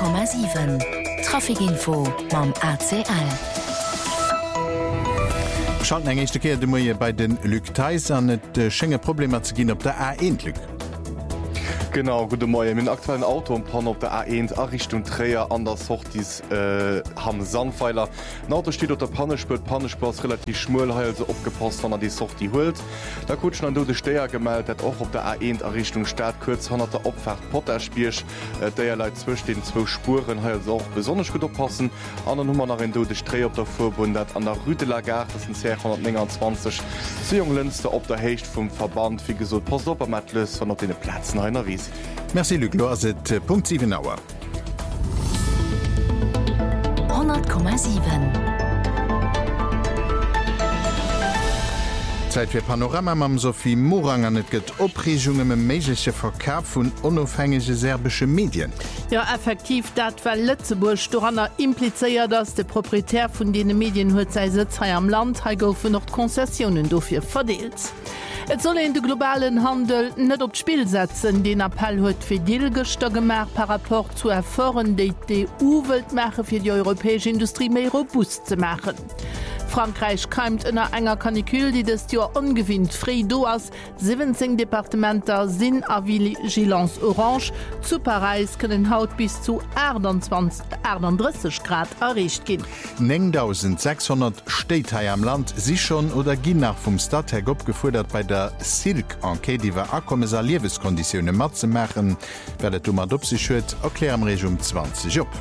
100,7 Trafikinfo mam ACL. Schalten engchte Keer de Moie bei den Lückteis an et schenge Problem ze ginn op der A1 Lück. Genau, gute Morgen. Mit dem aktuellen Auto und Pan auf der A1 Richtung Träger an der Sortis haben Sandpfeiler. Ein Auto steht auf der Pannespurt, Pannespurt relativ schmal, also aufgepasst, wenn er die Sorti holt. Da kutschen an der Steher gemeldet, auch auf der A1 Richtung Stadt, kurz an der Abfahrt Potterspielsch, der leidt zwischen den zwei Spuren, also auch besonders gut aufpassen. An der Nummer nach in der Strecke auf der Vorbundet, an der Rüte Lagar, das sind 229. Zünglenste auf der Hecht vom Verband, wie gesagt, passt auf, mit Lös von auf den Plätzen einer Wiese. Merci Luc, lo ass et Punkt 7 Auer. 100,7 Zeit fir Panorama mam Sophie Morang an net gëtt Opregunge me méigliche Verkauf vun onofhängige serbesche Medien. Ja, effektiv, dat war Lützeburg Storanner implizeiert, dass der Proprietär vun dene Medien huet sei Sitz am Land ha goufen noch Konzessionen dofir verdeelt. Et solle in de globalen Handel net op Spiel setzen, den Appell huet fir Dilgester gemerk par rapport zu erforen, déi EU-Weltmache fir die europäische Industrie méi robust ze machen. Frankreich keimt ënner enger Kanikül, die des Jahr ungewinnt frei do ass 17 Departementer sinn a Vigilance Orange. Zu Paris können haut bis zu 38 Grad erreicht gin. 9600 Städte am Land si schon oder ginn nach vum Stadtherr opgefordert bei der Silk-Enquete, die war akommesar Lieweskonditionne mat ze machen, werdet du mat op sich huet, erklär am Regum 20 op.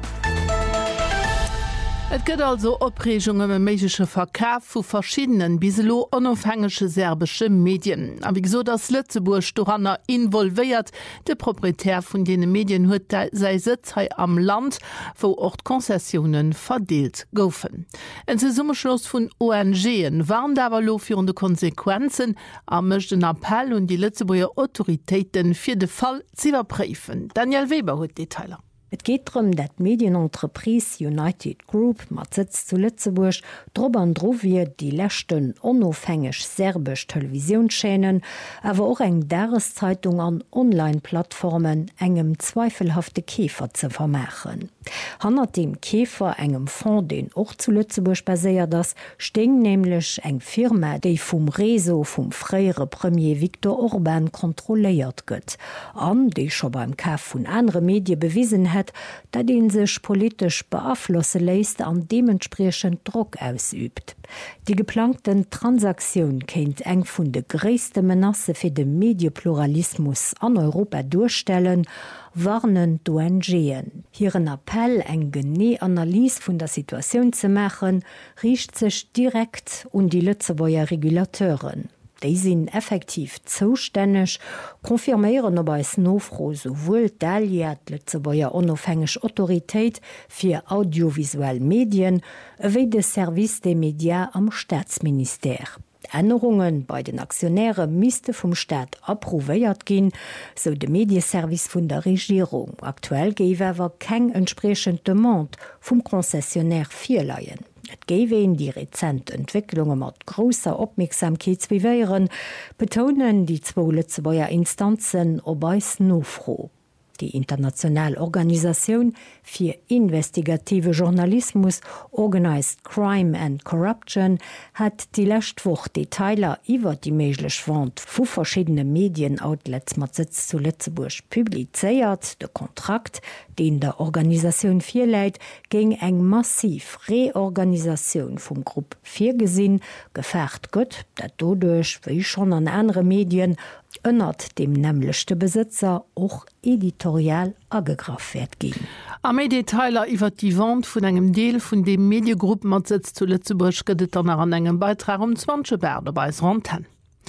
Et gëtt also Opregungen me méigsche Verkauf vu verschiedenen biselo onofhängesche serbesche Medien. A wie so dats Lützeburg Storanner involvéiert, de Proprietär vun dene Medien huet sei Sitz am Land, wo ort Konzessionen verdeelt goufen. En se Summeschloss vun ONGen waren dawer lofirende Konsequenzen a mëcht den Appell und die Lützeburger Autoritäten fir de Fall ziwerpréfen. Daniel Weber huet Detailer. Et geht darum, dat Medienentreprise United Group mat Sitz zu Lützeburg drüber und drüber die lächten onofhängig serbisch Televisionsschänen, aber auch eng Dareszeitung an Online-Plattformen engem zweifelhafte Käfer zu vermachen. Hanner dem Käfer engem Fonds, den auch zu Lützeburg basiert das, stehen nämlich eng Firma, die vom Reso vom freiere Premier Viktor Orban kontrolliert gött, an die schon beim Kauf von anderen Medien bewiesen hat, dat den sich politisch beeinflussen lässt an dementsprechend Druck ausübt. Die geplante Transaktion kennt eng vun de größte Menace für den Medienpluralismus an Europa durchstellen, warnen d'ONGen. Ihren Appell, eng genee Analyse vun der Situation zu machen, richtet sich direkt die Lützeburger Regulateuren. Die sind effektiv zuständig, konfirmieren aber als Nofro sowohl d'Aliat Lützeburger onofhängig Autorität für audiovisuelle Medien wie de Service des Médias am Staatsminister. Änderungen bei den Aktionären müsste vom Staat approuviert gehen, so der Medienservice von der Regierung. Aktuell gäbe aber kein entsprechendes Demande vom Konzessionär vierleihen. Et gewen die rezent Entwicklungen mat grosser Aufmerksamkeit zwiieren, betonen die zwei Lützeburger Instanzen ob eis nofro. Die internationale Organisation für investigative Journalismus Organized Crime and Corruption hat die letzte Woche Detailer über die mögliche Wand von verschiedenen Medienoutlets mit Sitz zu Lützeburg publiziert. Der Kontrakt, den der Organisation vorlegt, ging eng massiv Reorganisation vom Gruppe 4 gesehen, gefährdet Gott, dat dadurch, wie schon an andere Medien, ënnert dem nämlichste Besitzer auch editorial angegraft wird gehen. Am Detailer iwwer die Wand vun engem Deel vun dem Mediengruppen mat Sitz zu Lützeburg gëtt an engem Beitrag 20 Bärde bei Ranten.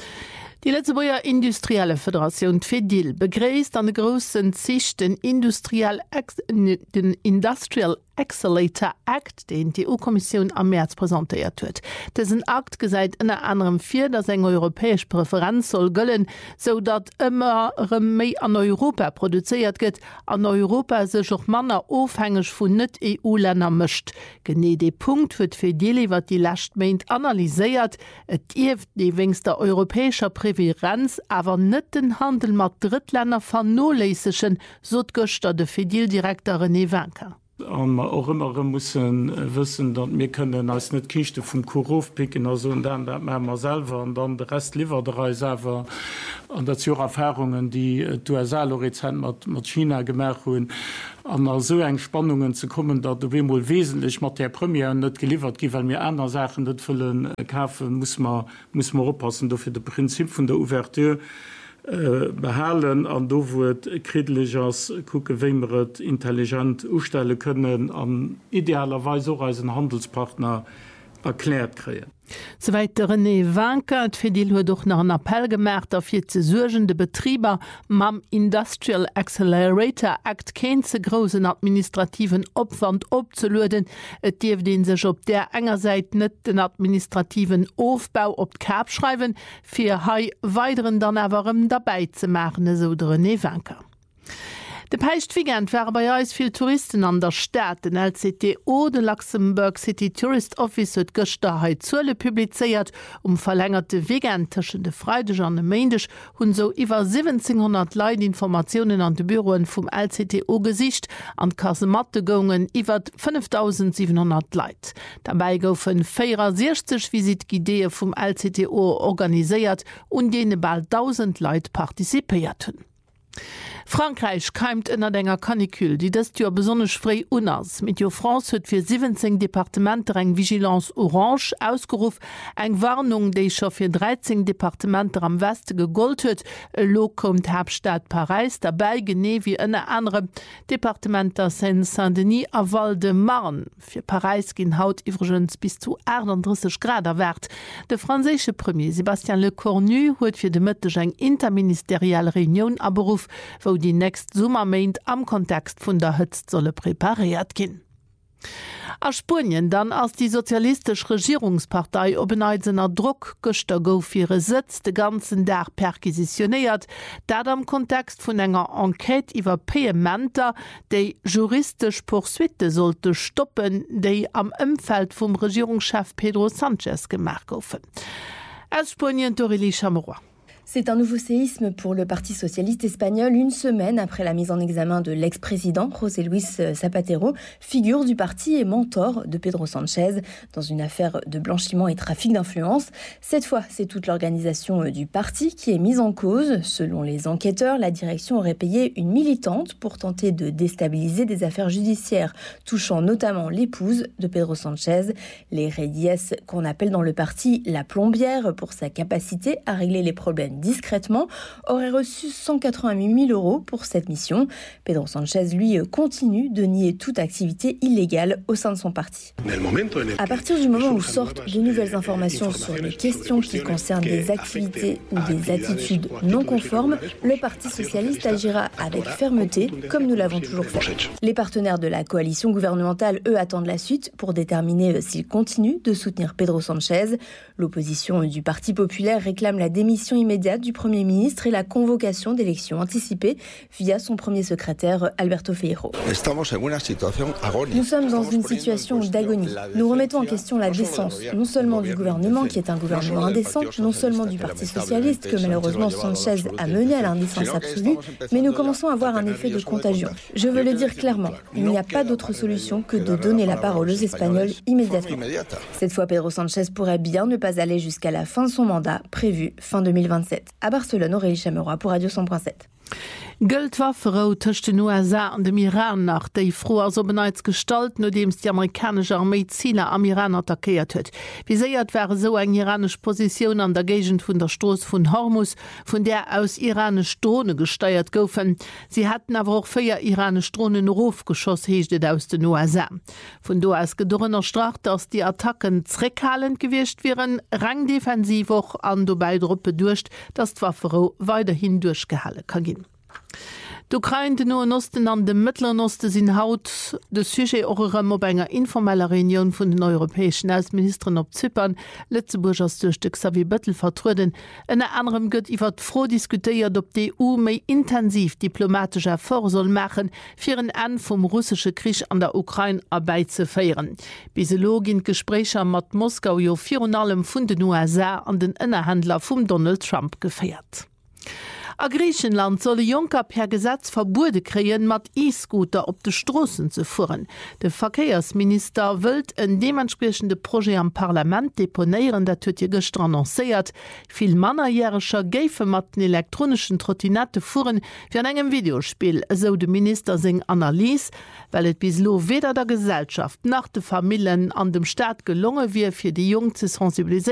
Die Lützeburger Industrielle Föderation FEDIL begräst an de grossen Zich den Industrial Accelerator Act, den die EU-Kommission am März präsentiert wird. Diesen Akt geseit unter anderem für, dass eine europäische Präferenz soll göllen, so dass immer mehr an Europa produziert wird, an Europa sich auch Männer aufhängig von Nicht-EU-Ländern mischt. Genau der Punkt wird für die, was die letzte Monat analysiert, es gibt die wegen der europäischer Präferenz, aber nicht den Handel mit Drittländern vernachlässigen, so der Fidil-Direktor René Wanker. Auch immer müssen wissen, dass wir können als nicht Kiste vom Kurhof picken, also und dann machen wir selber und dann der Rest liefert der selber. Und dazu Erfahrungen, die USAL-Rezent mit China gemacht haben, an so eng Spannungen zu kommen, dass du wohl wesentlich mit der Premiere nicht geliefert gibt, weil wir andere Sachen nicht füllen kaufen, muss man aufpassen. Dafür das Prinzip von der Ouverture behalen an do wurt kritisch as gucke wemeret intelligent ustelle können an idealerweise auch als ein Handelspartner erklärt kreen. Soweit der René Wanker fir die hue doch noch einen Appell gemerkt auf fir ze surgende Betrieber mam Industrial Accelerator Act kein ze großen administrativen Opwand opzeluden, et Dief den sech op der engerseits net den administrativen Aufbau op Kap schreiben, fir hai weiteren dann awerem dabei ze machen, so der René Wanker. De Peichtwigent war bei eis viel Touristen an der Stadt. Den LCTO, de Luxemburg City Tourist Office, huet Gëchterheit Zule publizeiert, verlängerte Wigent tschen de Freitag an de Montag hunn so iwwer 1700 Leiit Informationen an de Büroen vum LCTO gesicht, an Kasemattegungen iwwer 5700 Leiit. Dabei goufen 64 Visitgidee vum LCTO organiséiert und dee bald 1000 Leiit partizipiert hunn. Frankreich keimt ënner denger Kanikül, die das Jahr besonders frei unass. Meteo France huet fir 17 Departementer eng Vigilance Orange ausgeruf, eng Warnung, déi schon fir 13 Departementer am Westen gegolt huet. Lo kommt Hauptstadt Paris dabei gene wie ënne andere Departementer Seine-Saint-Denis a Val-de-Marne. Für Paris gin haut iwgens bis zu 38 Grad erwert. De franzésche Premier Sébastien Lecornu huet fir de Mëtteg eng interministerielle Reunion aberuf, wo die nächst Sommermeint am Kontext vun der Hëtzt solle prepariert ginn. A Spurien dann ass die sozialistisch Regierungspartei op beneizener Druck Göster gouf ihre Sitz de ganzen Tag perquisitionéiert, dat am Kontext vun enger Enquete iwwer Payementer, déi juristisch Poursuite sollte stoppen, déi am Ëmfeld vum Regierungschef Pedro Sánchez gemerk goufen. Aus Spurien Aurélie Chamorro. C'est un nouveau séisme pour le Parti socialiste espagnol, une semaine après la mise en examen de l'ex-président José Luis Zapatero, figure du parti et mentor de Pedro Sánchez, dans une affaire de blanchiment et trafic d'influence. Cette fois, c'est toute l'organisation du parti qui est mise en cause. Selon les enquêteurs, la direction aurait payé une militante pour tenter de déstabiliser des affaires judiciaires, touchant notamment l'épouse de Pedro Sánchez. Les Reyes, qu'on appelle dans le parti la plombière pour sa capacité à régler les problèmes discrètement, aurait reçu 188 000 € pour cette mission. Pedro Sánchez, lui, continue de nier toute activité illégale au sein de son parti. À partir du moment où sortent de nouvelles informations sur les questions qui concernent des activités ou des attitudes non conformes, le Parti socialiste agira avec fermeté, comme nous l'avons toujours fait. Les partenaires de la coalition gouvernementale, eux, attendent la suite pour déterminer s'ils continuent de soutenir Pedro Sánchez. L'opposition du Parti populaire réclame la démission immédiate du Premier ministre et la convocation d'élections anticipées via son premier secrétaire Alberto Feijó. Nous sommes dans une situation d'agonie. Nous remettons en question la décence, non seulement du gouvernement, qui est un gouvernement indécent, non seulement du Parti socialiste, que malheureusement Sánchez a mené à l'indécence absolue, mais nous commençons à avoir un effet de contagion. Je veux le dire clairement, il n'y a pas d'autre solution que de donner la parole aux Espagnols immédiatement. Cette fois, Pedro Sánchez pourrait bien ne pas aller jusqu'à la fin de son mandat, prévu fin 2027. À Barcelone, Aurélie Chamorro pour Radio 100.7. Geldwafferou tëcht den USA an dem Iran nach, déi froh as obenneits Gestalt, nodems die amerikanische Armee Ziele am Iran attackiert huet. Wie séiert wäre so eng iranisch Position an der Gegend vun der Stoß vun Hormuz, vun der aus iranisch Drohne gesteuert goufen. Sie hatten aber auch 4 iranisch Drohnen Rufgeschoss heeschtet aus den USA. Vun do aus gedurrenner Strach, dass die Attacken zreckhalend gewicht wären, rangdefensiv auch an dobei Druppe durcht, dass d'Wafferou weiterhin durchgehalle kann gehen. D'Ukraine, den Nahen Osten an dem Mittleren Osten sind haut de Sujet eurem op enger informeller Reunion vun den europäischen Außenministern op Zypern, Lützeburg als Durchstück Xavier Bettel vertruden. En anderem gëtt iwwer froh diskutiert, ob die EU méi intensiv diplomatisch Erfor soll machen, fir een An vum russische Krieg an der Ukraine zu feieren. Biselogin Gesprächer mat Moskau jo Fionalem vun den USA an den Innerhändler vum Donald Trump gefeiert. A Griechenland solle Juncker per Gesetz Verbote kreien, mat E-Scooter op de Strossen zu fuhren. De Verkehrsminister wëlt een dementsprechende Projekt am Parlament deponieren, dat huet je gestern annoncéiert. Viel mannerjährescher géife mat den elektronischen Trottinette fuhren fir an engem Videospiel, so de Minister seg Analyse, weil et bislo weder der Gesellschaft nach de Familien an dem Staat gelungen wie fir die Jung zu sensibilisieren